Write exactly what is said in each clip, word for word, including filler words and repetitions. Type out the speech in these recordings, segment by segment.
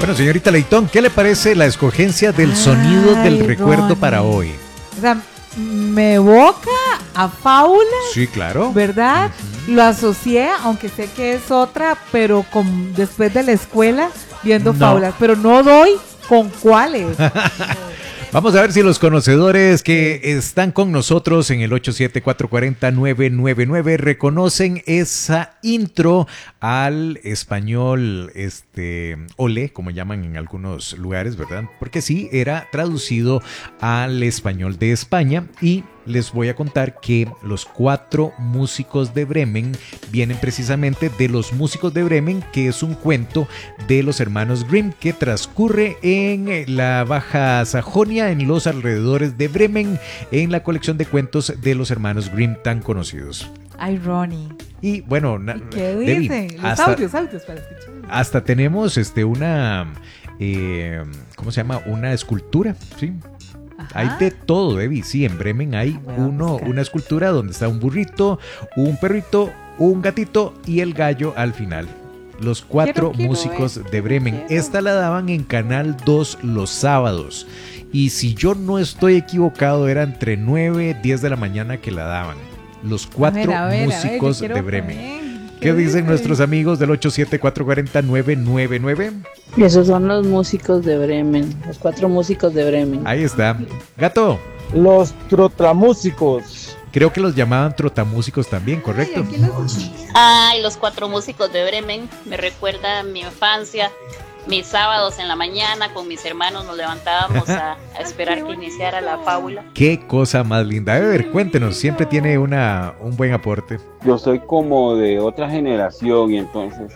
Bueno, señorita Leitón, ¿qué le parece la escogencia del Ay, sonido del recuerdo Ronnie. para hoy? O sea, me evoca a fábulas, Sí, claro. ¿verdad? Lo asocié, aunque sé que es otra, pero con, después de la escuela, viendo No. fábulas. Pero no doy con cuáles. Vamos a ver si los conocedores que están con nosotros en el ocho siete cuatro cuatro cero nueve nueve nueve reconocen esa intro al español, este, olé, como llaman en algunos lugares, ¿verdad? Porque sí, era traducido al español de España y les voy a contar que los cuatro músicos de Bremen vienen precisamente de Los Músicos de Bremen, que es un cuento de los hermanos Grimm que transcurre en la Baja Sajonia, en los alrededores de Bremen, en la colección de cuentos de los hermanos Grimm tan conocidos. Ay, Ronnie. Y bueno, na- ¿Qué Debbie, dicen? Los hasta, audios, audios para escuchar. hasta tenemos este una, eh, ¿cómo se llama? Una escultura, ¿sí? Ajá. Hay de todo, Debbie. Sí, en Bremen hay Voy a uno, buscar. una escultura donde está un burrito, un perrito, un gatito y el gallo al final. Los cuatro Quiero, quiero, músicos eh, de Bremen. quiero. Esta la daban en Canal dos los sábados. Y si yo no estoy equivocado, era entre nueve y diez de la mañana que la daban. Los cuatro A ver, a ver, a ver, yo músicos quiero de Bremen. saber. ¿Qué dicen nuestros amigos del ocho siete cuatro cuatro cero nueve nueve nueve? Esos son los músicos de Bremen, los cuatro músicos de Bremen. Ahí está. Gato, Los trotramúsicos. creo que los llamaban trotamúsicos también, ¿correcto? Ay, aquí los- Ay, los cuatro músicos de Bremen, me recuerda mi infancia, mis sábados en la mañana con mis hermanos nos levantábamos a, a esperar que iniciara la fábula. Qué cosa más linda. A ver, cuéntenos, siempre tiene una, un buen aporte. Yo soy como de otra generación y entonces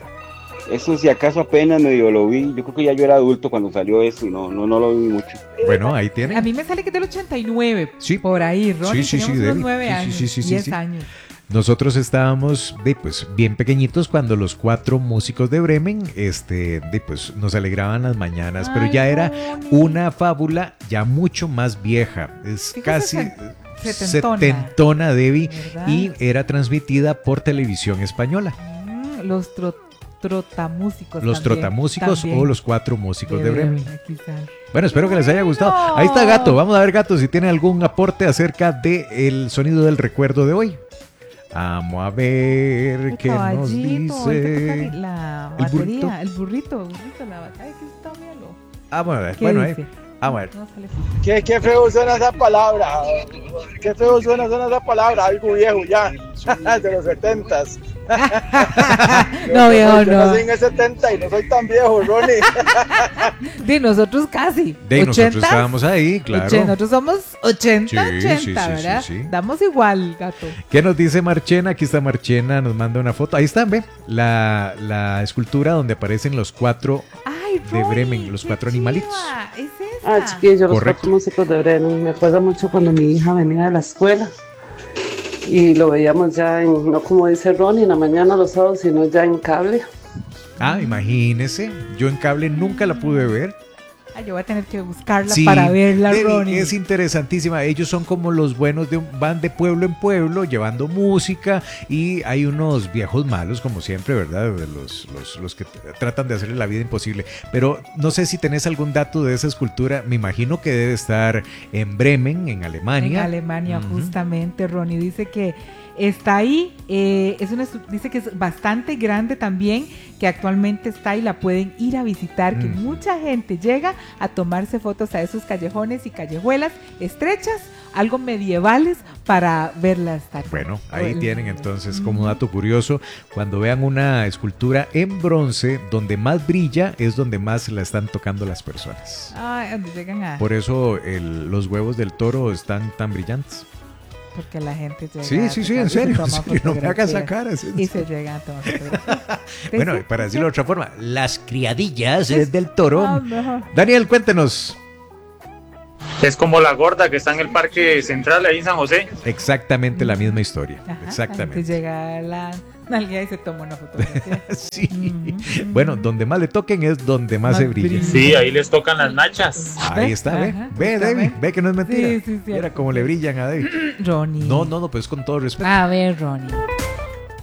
eso si acaso apenas medio lo vi. Yo creo que ya yo era adulto cuando salió eso y no, no, no lo vi mucho. Bueno, ahí A tienen. mí me sale que es del ochenta y nueve. Sí. Por ahí, Ronnie. Sí, sí, sí, Teníamos unos Debbie. nueve Sí, sí, años, sí, sí, sí, diez sí. años. Nosotros estábamos de, pues, bien pequeñitos cuando los cuatro músicos de Bremen este, de, pues, nos alegraban las mañanas, pero Ay, ya era Ronnie. una fábula ya mucho más vieja. Es Fíjese, casi seten- setentona. setentona, Debbie, ¿Verdad? y era transmitida por televisión española. Mm, los tro- trotamúsicos. Los también, trotamúsicos también. o los cuatro músicos de Bremen. Aquí están. Bueno, espero que les haya gustado. No. Ahí está Gato. Vamos a ver, Gato, si tiene algún aporte acerca del sonido del recuerdo de hoy. Vamos a ver El qué nos caballito, hay que dice. tocar la ¿El batería, burrito? el burrito, el burrito, la batalla que está bien. Vamos a ver. ¿Qué Bueno, ahí. dice? Vamos a ver. No sale. ¿Qué, qué feo suena esa palabra? ¿Qué feo suena, suena esa palabra? Algo viejo ya, de los setentas. No, viejo, Yo no. nací en el setenta y no soy tan viejo, Ronnie. De nosotros casi. De nosotros ochentas, estábamos ahí, claro. ochenta, nosotros somos ochenta, Sí, ochenta, sí, sí, ¿verdad? sí, sí. Damos igual, Gato. ¿Qué nos dice Marchena? Aquí está Marchena, nos manda una foto. Ahí están, ve. La, la escultura donde aparecen los cuatro. Ay, De Ronnie, Bremen, los qué cuatro animalitos. chiva, Es esa. Ah, chiquillos, los Correcto. cuatro músicos de Bremen. Me acuerdo mucho cuando mi hija venía de la escuela y lo veíamos ya en, no como dice Ronnie, en la mañana los sábados, sino ya en cable. Ah, imagínese. Yo en cable nunca la pude ver. Ay, yo voy a tener que buscarla Sí, para verla, Debbie, Ronnie. es interesantísima. Ellos son como los buenos de un, van de pueblo en pueblo llevando música y hay unos viejos malos como siempre, ¿verdad? Los, los, los que t- tratan de hacerle la vida imposible. Pero no sé si tenés algún dato de esa escultura. Me imagino que debe estar en Bremen, en Alemania. En Alemania, Ujú. justamente, Ronnie dice que está ahí, eh, es una, estu- dice que es bastante grande también, que actualmente está y la pueden ir a visitar, que Mm. mucha gente llega a tomarse fotos a esos callejones y callejuelas estrechas, algo medievales, para verla estar. Bueno, ahí El- tienen entonces como dato curioso, cuando vean una escultura en bronce, donde más brilla es donde más la están tocando las personas. Ay, donde llegan a... Por eso el- los huevos del toro están tan brillantes. Porque la gente llega Sí, a sí, sí, tocar en y se serio. toma Sí, no me hagas fotografías. sacar. es en Y serio. se llegan a tomar fotografías. Bueno, Sí, para sí, decirlo de sí. otra forma, las criadillas es del toro. Ah, mejor. Daniel, cuéntenos. Es como la gorda que está en el Parque Central ahí en San José. Exactamente la misma historia. Ajá, Exactamente. antes llega la nalga y se toma una fotografía. Sí. Ujú. Bueno, donde más le toquen es donde más, Más se brilla. brilla. Sí, ahí les tocan las nachas. Ahí ¿Ve? está, ve. Ajá, Ve, justamente. David. Ve que no es mentira. Sí, sí, sí. Mira cómo le brillan a David. Ronnie. No, no, no, pues con todo respeto. A ver, Ronnie.